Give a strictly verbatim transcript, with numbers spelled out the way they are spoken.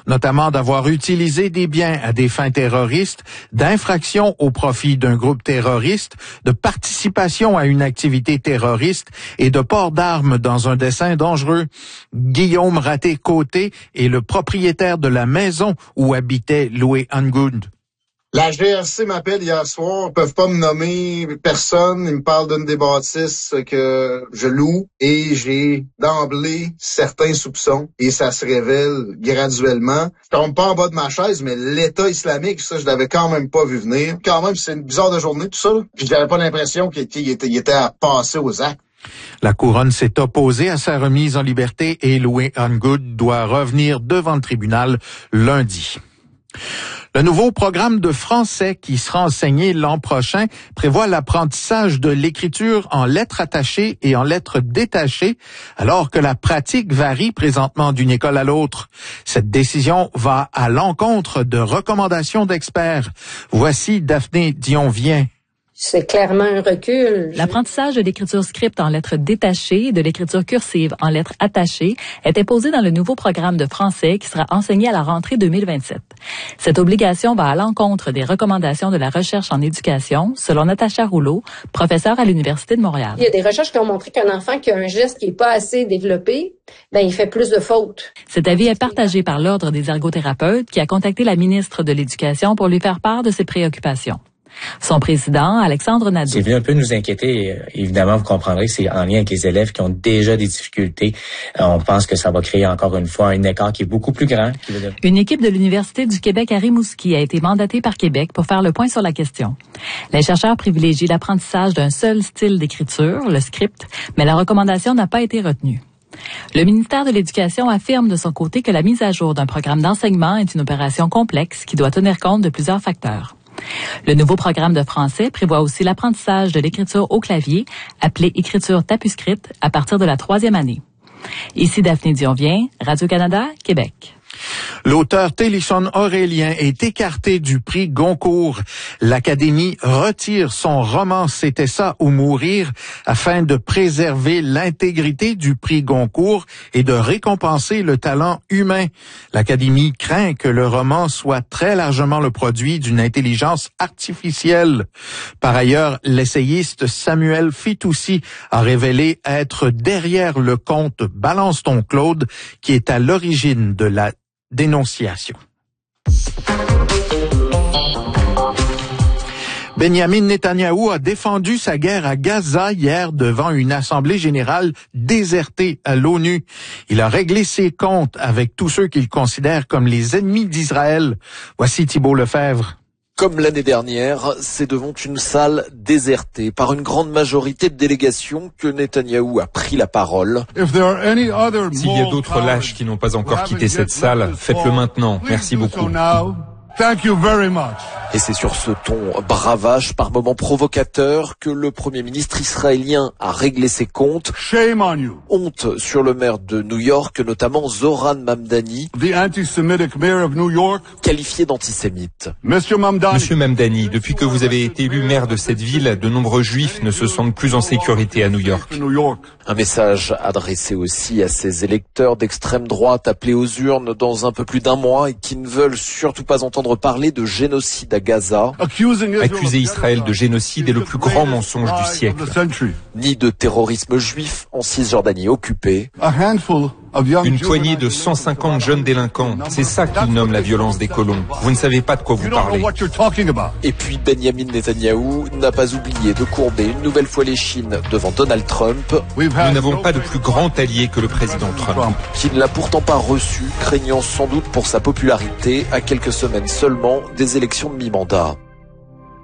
notamment d'avoir utilisé des biens à des fins terroristes, d'infraction au profit d'un groupe terroriste, de participation à une activité terroriste et de port d'armes dans un dessein dangereux. Guillaume Raté-Côté est le propriétaire de la maison où habitait Louis Angoud. La G R C m'appelle hier soir, ils peuvent pas me nommer personne, ils me parlent d'une des bâtisses que je loue et j'ai d'emblée certains soupçons et ça se révèle graduellement. Je tombe pas en bas de ma chaise, mais l'État islamique, ça je l'avais quand même pas vu venir. Quand même, c'est une bizarre de journée tout ça, là. Puis j'avais pas l'impression qu'il était, il était, il était à passer aux actes. La couronne s'est opposée à sa remise en liberté et Louis Angoud doit revenir devant le tribunal lundi. Le nouveau programme de français qui sera enseigné l'an prochain prévoit l'apprentissage de l'écriture en lettres attachées et en lettres détachées, alors que la pratique varie présentement d'une école à l'autre. Cette décision va à l'encontre de recommandations d'experts. Voici Daphné Dionvien. C'est clairement un recul. L'apprentissage de l'écriture script en lettres détachées et de l'écriture cursive en lettres attachées est imposé dans le nouveau programme de français qui sera enseigné à la rentrée deux mille vingt-sept. Cette obligation va à l'encontre des recommandations de la recherche en éducation, selon Natacha Rouleau, professeure à l'Université de Montréal. Il y a des recherches qui ont montré qu'un enfant qui a un geste qui n'est pas assez développé, ben il fait plus de fautes. Cet avis est partagé par l'Ordre des ergothérapeutes qui a contacté la ministre de l'Éducation pour lui faire part de ses préoccupations. Son président, Alexandre Nadeau. C'est venu un peu nous inquiéter. Évidemment, vous comprendrez que c'est en lien avec les élèves qui ont déjà des difficultés. On pense que ça va créer encore une fois un écart qui est beaucoup plus grand. Une équipe de l'Université du Québec à Rimouski a été mandatée par Québec pour faire le point sur la question. Les chercheurs privilégient l'apprentissage d'un seul style d'écriture, le script, mais la recommandation n'a pas été retenue. Le ministère de l'Éducation affirme de son côté que la mise à jour d'un programme d'enseignement est une opération complexe qui doit tenir compte de plusieurs facteurs. Le nouveau programme de français prévoit aussi l'apprentissage de l'écriture au clavier, appelée écriture tapuscrite, à partir de la troisième année. Ici Daphné Dionvien, Radio-Canada, Québec. L'auteur Télisson Aurélien est écarté du prix Goncourt. L'Académie retire son roman « C'était ça ou mourir » afin de préserver l'intégrité du prix Goncourt et de récompenser le talent humain. L'Académie craint que le roman soit très largement le produit d'une intelligence artificielle. Par ailleurs, l'essayiste Samuel Fitoussi a révélé être derrière le conte « Balance ton Claude » qui est à l'origine de la dénonciation. Benjamin Netanyahou a défendu sa guerre à Gaza hier devant une assemblée générale désertée à l'ONU. Il a réglé ses comptes avec tous ceux qu'il considère comme les ennemis d'Israël. Voici Thibault Lefebvre. Comme l'année dernière, c'est devant une salle désertée par une grande majorité de délégations que Netanyahou a pris la parole. S'il y a d'autres lâches qui n'ont pas encore quitté cette salle, faites-le maintenant. Merci beaucoup. Thank you very much. Et c'est sur ce ton bravage, par moments provocateur, que le Premier ministre israélien a réglé ses comptes. Shame on you. Honte sur le maire de New York, notamment Zohran Mamdani, The anti-Semitic mayor of New York. Qualifié d'antisémite. Monsieur Mamdani. Monsieur Mamdani, depuis que vous avez été élu maire de cette ville, de nombreux juifs ne se sentent plus en sécurité à New York. New York. Un message adressé aussi à ces électeurs d'extrême droite appelés aux urnes dans un peu plus d'un mois et qui ne veulent surtout pas entendre parler de génocide à Gaza. Accuser Israël de génocide est le plus grand mensonge du siècle. Ni de terrorisme juif en Cisjordanie occupée. Une poignée de cent cinquante jeunes délinquants. C'est ça qu'ils nomment la violence des colons. Vous ne savez pas de quoi vous parlez. Et puis Benjamin Netanyahou n'a pas oublié de courber une nouvelle fois les chines devant Donald Trump. Nous n'avons pas de plus grand allié que le président Trump. Qui ne l'a pourtant pas reçu, craignant sans doute pour sa popularité à quelques semaines seulement des élections de mi-mandat.